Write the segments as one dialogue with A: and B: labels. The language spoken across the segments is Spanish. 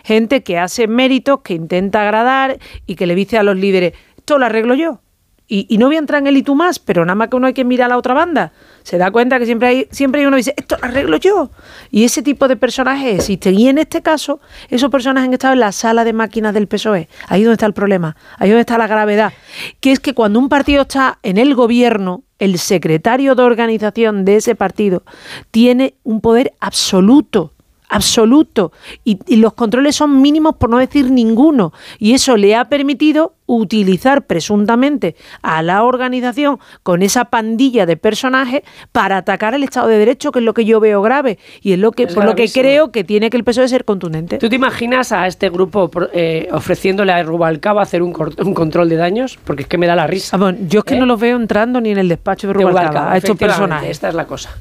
A: gente que hace méritos, que intenta agradar y que le dice a los líderes, esto lo arreglo yo. Y no voy a entrar en el y tú más, pero nada más que uno hay que mirar a la otra banda. Se da cuenta que siempre hay uno que dice, esto lo arreglo yo. Y ese tipo de personajes existen. Y en este caso, esos personajes han estado en la sala de máquinas del PSOE. Ahí es donde está el problema. Ahí es donde está la gravedad. Que es que cuando un partido está en el gobierno, el secretario de organización de ese partido tiene un poder absoluto. Y los controles son mínimos, por no decir ninguno, y eso le ha permitido utilizar presuntamente a la organización con esa pandilla de personajes para atacar el Estado de Derecho, que es lo que yo veo grave y es lo que por lo que creo que tiene que el PSOE ser contundente.
B: ¿Tú te imaginas a este grupo ofreciéndole a Rubalcaba hacer un control de daños? Porque es que me da la risa.
A: Bueno, yo es que no los veo entrando ni en el despacho de Rubalcaba a estos personajes.
B: Esta es la cosa.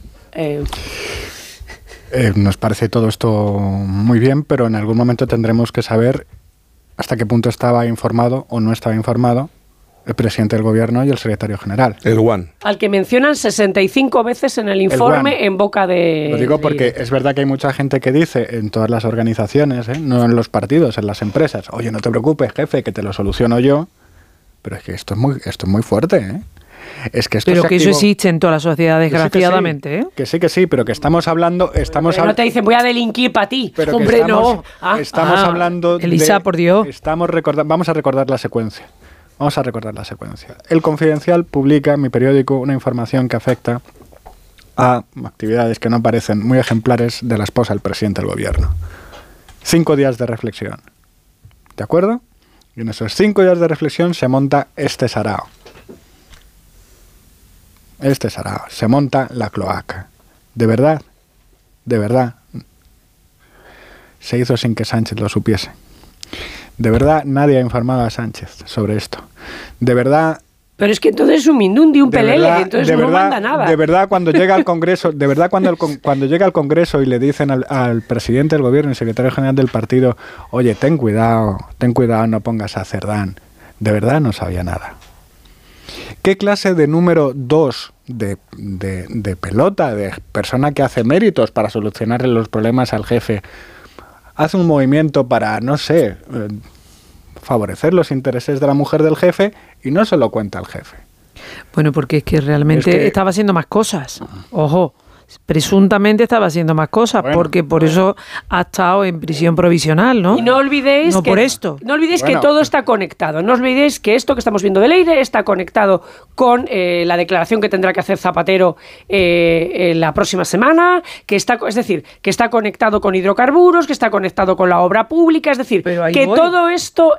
C: Nos parece todo esto muy bien, pero en algún momento tendremos que saber hasta qué punto estaba informado o no estaba informado el presidente del gobierno y el secretario general.
D: El One.
B: Al que mencionan 65 veces en el informe en boca de...
C: Lo digo porque es verdad que hay mucha gente que dice en todas las organizaciones, no en los partidos, en las empresas, oye, no te preocupes, jefe, que te lo soluciono yo, pero es que esto es muy fuerte, ¿eh? Es que esto
A: pero que eso existe en toda la sociedad, desgraciadamente.
C: Que sí, pero que estamos hablando...
B: no te dicen, voy a delinquir para ti.
C: Pero
B: hombre,
C: estamos hablando
A: Elisa, por Dios.
C: Vamos a recordar la secuencia. El Confidencial publica en mi periódico una información que afecta a actividades que no parecen muy ejemplares de la esposa del presidente del gobierno. 5 días de reflexión. ¿De acuerdo? Y en esos 5 días de reflexión se monta este sarao. Se monta la cloaca. De verdad, se hizo sin que Sánchez lo supiese. De verdad, nadie ha informado a Sánchez sobre esto. De verdad...
B: Pero es que entonces es un mindundi, un pelele, entonces no manda nada.
C: De verdad, cuando llega al Congreso, cuando llega al Congreso y le dicen al presidente del gobierno y secretario general del partido, oye, ten cuidado, no pongas a Cerdán. De verdad no sabía nada. ¿Qué clase de número 2 de pelota, de persona que hace méritos para solucionarle los problemas al jefe, hace un movimiento para, no sé, favorecer los intereses de la mujer del jefe y no se lo cuenta al jefe?
A: Bueno, porque es que realmente estaba haciendo más cosas. Ojo, presuntamente estaba haciendo más cosas, porque por eso ha estado en prisión provisional, ¿no?
B: Y no olvidéis que todo está conectado. No olvidéis que esto que estamos viendo de Leire está conectado con la declaración que tendrá que hacer Zapatero la próxima semana, que está conectado con hidrocarburos, que está conectado con la obra pública, es decir, que todo esto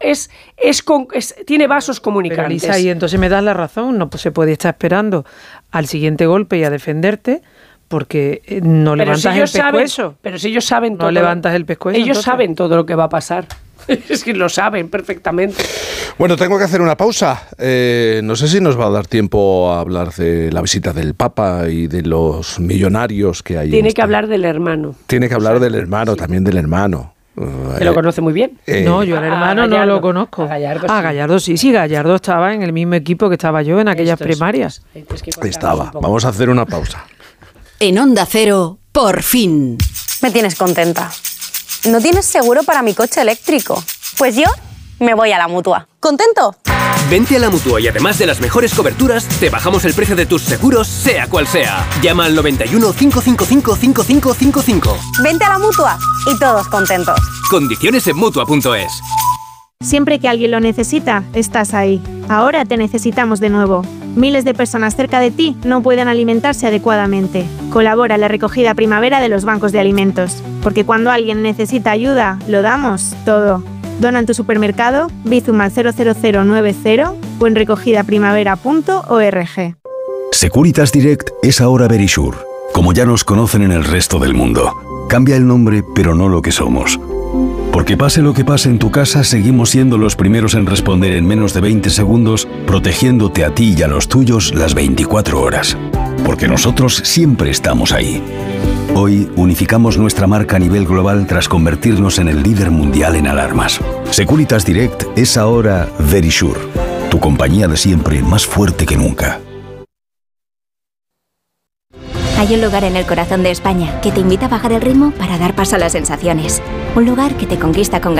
B: tiene vasos comunicantes.
A: Pero Elisa, y entonces me das la razón, no se puede estar esperando al siguiente golpe y a defenderte, porque no levantas el pescuezo.
B: Pero si ellos saben todo.
A: No levantas el pescuezo.
B: Ellos saben todo lo que va a pasar. Es que lo saben perfectamente.
D: Bueno, tengo que hacer una pausa. No sé si nos va a dar tiempo a hablar de la visita del Papa y de los millonarios que hay.
B: Tiene que hablar del hermano.
D: Tiene que hablar del hermano, también del hermano.
B: ¿Que lo conoce muy bien?
A: No, yo al hermano no lo conozco. Gallardo sí, Gallardo estaba en el mismo equipo que estaba yo en aquellas primarias.
D: Estaba. Vamos a hacer una pausa.
E: En Onda Cero, por fin.
F: Me tienes contenta. ¿No tienes seguro para mi coche eléctrico? Pues yo me voy a la Mutua. ¿Contento?
G: Vente a la Mutua y además de las mejores coberturas, te bajamos el precio de tus seguros, sea cual sea. Llama al 91 555 5555.
F: Vente a la Mutua y todos contentos.
G: Condiciones en Mutua.es.
H: Siempre que alguien lo necesita, estás ahí. Ahora te necesitamos de nuevo. Miles de personas cerca de ti no pueden alimentarse adecuadamente. Colabora en la recogida primavera de los bancos de alimentos. Porque cuando alguien necesita ayuda, lo damos todo. Dona en tu supermercado, Bizum al 00090 o en recogidaprimavera.org.
I: Securitas Direct es ahora Verisure, como ya nos conocen en el resto del mundo. Cambia el nombre, pero no lo que somos. Porque pase lo que pase en tu casa, seguimos siendo los primeros en responder en menos de 20 segundos, protegiéndote a ti y a los tuyos las 24 horas. Porque nosotros siempre estamos ahí. Hoy unificamos nuestra marca a nivel global tras convertirnos en el líder mundial en alarmas. Securitas Direct es ahora Verisure, tu compañía de siempre más fuerte que nunca.
J: Hay un lugar en el corazón de España que te invita a bajar el ritmo para dar paso a las sensaciones. Un lugar que te conquista con